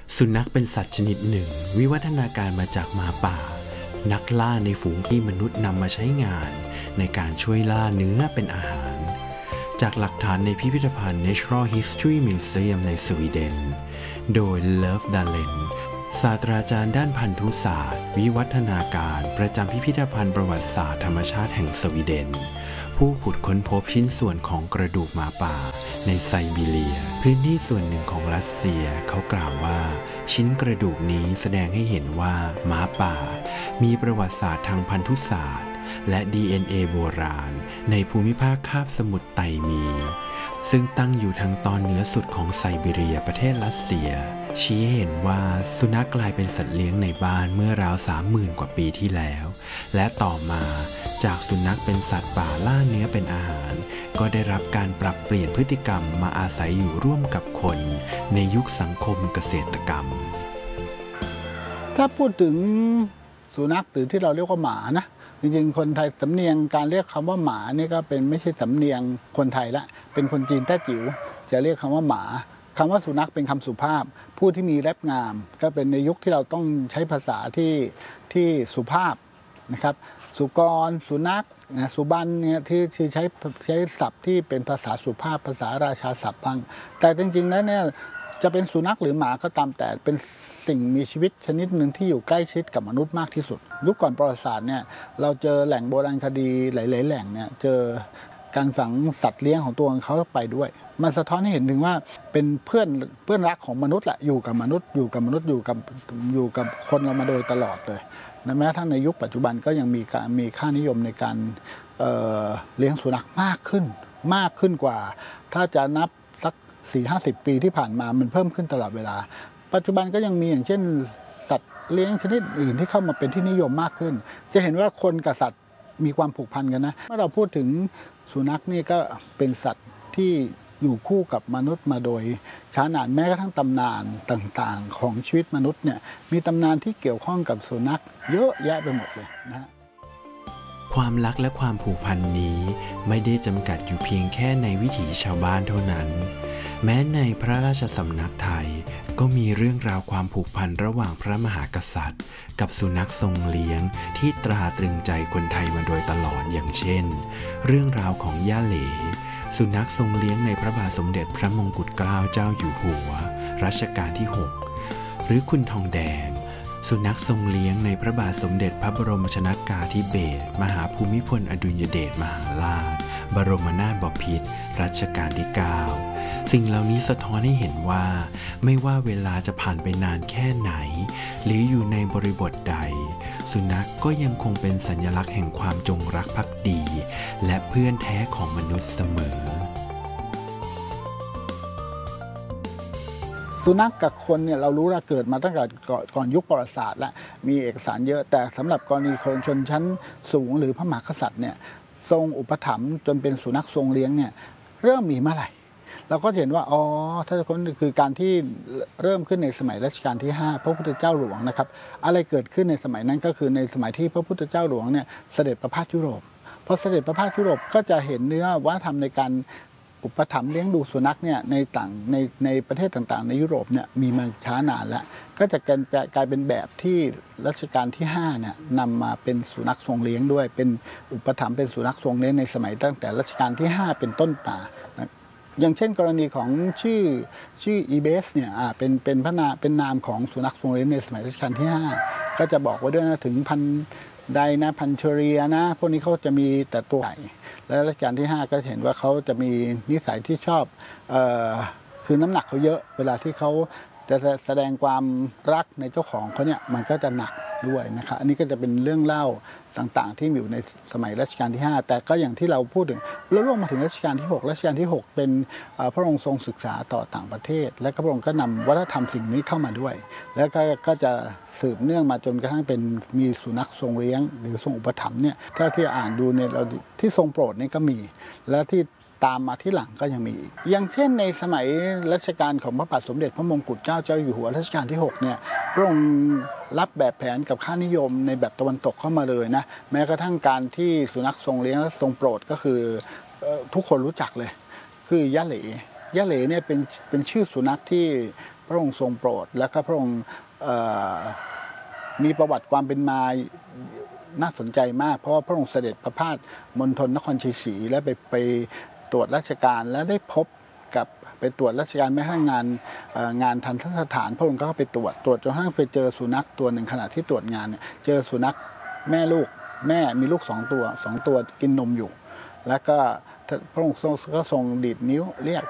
สุนัขเป็นสัตว์ชนิดหนึ่งวิวัฒนาการมาจากหมาป่านักล่าในฝูงที่มนุษย์นำมาใช้งานในการช่วยล่าเนื้อเป็นอาหารจากหลักฐานในพิพิธภัณฑ์ Natural History Museum ในสวีเดนโดย Love Dalen ศาสตราจารย์ด้านพันธุศาสตร์วิวัฒนาการประจำพิพิธภัณฑ์ประวัติศาสตร์ธรรมชาติแห่งสวีเดนผู้ขุดค้นพบชิ้นส่วนของกระดูกหมาป่าในไซบีเรียพื้นที่ส่วนหนึ่งของรัสเซียเขากล่าวว่าชิ้นกระดูกนี้แสดงให้เห็นว่าหมาป่ามีประวัติศาสตร์ทางพันธุศาสตร์และ DNA โบราณในภูมิภาคคาบสมุทรไตมีซึ่งตั้งอยู่ทางตอนเหนือสุดของไซบีเรียประเทศรัสเซียชี้เห็นว่าสุนัขกลายเป็นสัตว์เลี้ยงในบ้านเมื่อราว 30,000 กว่าปีที่แล้วและต่อมาจากสุนัขเป็นสัตว์ป่าล่าเนื้อเป็นอาหารก็ได้รับการปรับเปลี่ยนพฤติกรรมมาอาศัยอยู่ร่วมกับคนในยุคสังคมเกษตรกรรมถ้าพูดถึงสุนัขหรือที่เราเรียกว่าหมานะจริงๆคนไทยสำเนียงการเรียกคำว่าหมานี่ก็เป็นไม่ใช่สำเนียงคนไทยละเป็นคนจีนแต้จิ๋วจะเรียกคำว่าหมาคำว่าสุนัขเป็นคำสุภาพผู้ที่มีแรปงามก็เป็นในยุคที่เราต้องใช้ภาษาที่สุภาพนะครับสุกรสุนัขสุบรรณเนี่ยที่ใช้ศัพท์ที่เป็นภาษาสุภาพภาษาราชาศัพท์บ้างแต่จริงๆแล้วเนี่ยจะเป็นสุนัขหรือหมาก็ตามแต่เป็นสิ่งมีชีวิตชนิดหนึ่งที่อยู่ใกล้ชิดกับมนุษย์มากที่สุดยุคก่อนประวัติศาสตร์เนี่ยเราเจอแหล่งโบราณคดีหลายๆแหล่งเนี่ยเจอการฝังสัตว์เลี้ยงของตัวเขาไปด้วยมันสะท้อนให้เห็นถึงว่าเป็นเพื่อนรักของมนุษย์แหละอยู่กับมนุษย์อยู่กับคนเรามาโดยตลอดเลยแม้ทั้งในยุคปัจจุบันก็ยังมีค่านิยมในการเลี้ยงสุนัขมากขึ้นกว่าถ้าจะนับสัก 4-50 ปีที่ผ่านมามันเพิ่มขึ้นตลอดเวลาปัจจุบันก็ยังมีอย่างเช่นสัตว์เลี้ยงชนิดอื่นที่เข้ามาเป็นที่นิยมมากขึ้นจะเห็นว่าคนกับสัตว์มีความผูกพันกันนะเมื่อเราพูดถึงสุนัขนี่ก็เป็นสัตว์ที่อยู่คู่กับมนุษย์มาโดยช้านานแม้กระทั่งตำนานต่างๆของชีวิตมนุษย์เนี่ยมีตำนานที่เกี่ยวข้องกับสุนัขเยอะแยะไปหมดเลยนะความรักและความผูกพันนี้ไม่ได้จำกัดอยู่เพียงแค่ในวิถีชาวบ้านเท่านั้นแม้ในพระราชสำนักไทยก็มีเรื่องราวความผูกพันระหว่างพระมหากษัตริย์กับสุนัขทรงเลี้ยงที่ตราตรึงใจคนไทยมาโดยตลอดอย่างเช่นเรื่องราวของย่าเหลสุนัขทรงเลี้ยงในพระบาทสมเด็จพระมงกุฎเกล้าเจ้าอยู่หัวรัชกาลที่ 6หรือคุณทองแดงสุนัขทรงเลี้ยงในพระบาทสมเด็จพระบรมชนกาธิเบศรมหาภูมิพลอดุลยเดชมหาราชบรมนาถบพิตรรัชกาลที่ 9สิ่งเหล่านี้สะท้อนให้เห็นว่าไม่ว่าเวลาจะผ่านไปนานแค่ไหนหรืออยู่ในบริบทใดสุนัขก็ยังคงเป็นสัญลักษณ์แห่งความจงรักภักดีและเพื่อนแท้ของมนุษย์เสมอสุนัขกับคนเนี่ยเรารู้ว่าเกิดมาตั้งแต่ก่อนยุคประวัติศาสตร์และมีเอกสารเยอะแต่สำหรับกรณีคนชนชั้นสูงหรือพระมหากษัตริย์เนี่ยทรงอุปถัมภ์จนเป็นสุนัขทรงเลี้ยงเนี่ยเริ่มมีเมื่อไหร่เราก็เห็นว่าอ๋อถ้าคนคือการที่เริ่มขึ้นในสมัยรัชกาลที่ 5พระพุทธเจ้าหลวงนะครับอะไรเกิดขึ้นในสมัยนั้นก็คือในสมัยที่พระพุทธเจ้าหลวงเนี่ยเสด็จประพาสยุโรปพอเสด็จประพาสยุโรปก็จะเห็นเนื้อวัฒนธรรมในการอุปถัมภ์เลี้ยงดูสุนัขเนี่ยในประเทศต่างๆในยุโรปเนี่ยมีมาช้านานแล้วก็จะกลายเป็นแบบที่รัชกาลที่5เนี่ยนำมาเป็นสุนัขทรงเลี้ยงด้วยเป็นอุปถัมภ์เป็นสุนัขทรงเลี้ยงในสมัยตั้งแต่รัชกาลที่ 5เป็นต้นมาอย่างเช่นกรณีของชื่ออีเบสเนี่ยเป็นนามของสุนัขทรงเลี้ยงในสมัยรัชกาลที่ 5ก็จะบอกไว้ด้วยนะถึงพันใดนะพันเชเรียนะพวกนี้เขาจะมีแต่ตัวใหญ่และรัชกาลที่ 5ก็เห็นว่าเขาจะมีนิสัยที่ชอบคือน้ำหนักเขาเยอะเวลาที่เขาจะแสดงความรักในเจ้าของเขาเนี่ยมันก็จะหนักด้วยนะครับอันนี้ก็จะเป็นเรื่องเล่าต่างๆที่อยู่ในสมัยรัชกาลที่ 5แต่ก็อย่างที่เราพูดถึงแล้วลงมาถึงรัชกาลที่ 6รัชกาลที่ 6เป็นพระองค์ทรงศึกษาต่อต่างประเทศและพระองค์ก็นำวัฒนธรรมสิ่งนี้เข้ามาด้วยแล้วก็จะสืบเนื่องมาจนกระทั่งเป็นมีสุนัขทรงเลี้ยงหรือทรงอุปถัมภ์เนี่ยถ้าที่อ่านดูเนี่ยเราที่ทรงโปรดนี่ก็มีและที่ตามมาที่หลังก็ยังมีอย่างเช่นในสมัยรัชกาลของพระบาทสมเด็จพระมงกุฎเกล้าเจ้าอยู่หัวรัชกาลที่ 6เนี่ยพระองค์รับแบบแผนกับค่านิยมในแบบตะวันตกเข้ามาเลยนะแม้กระทั่งการที่สุนัขทรงเลี้ยงและทรงโปรดก็คือทุกคนรู้จักเลยคือย่าเหล่เนี่ยเป็นชื่อสุนัขที่พระองค์ทรงโปรดและก็พระองค์มีประวัติความเป็นมาน่าสนใจมากเพราะว่าพระองค์เสด็จประพาสมณฑลนครชัยศรีและไปตรวจราชการและได้พบกับไปตรวจราชการแม้กระทั่งงานทันตสถานพระองค์ก็ไปตรวจจนกระทั่งไปเจอสุนัขตัวหนึ่งขณะที่ตรวจงานเนี่ยเจอสุนัขแม่ลูกแม่มีลูก2 ตัวกินนมอยู่แล้วก็พระองค์ก็ทรงดีดนิ้วเรียก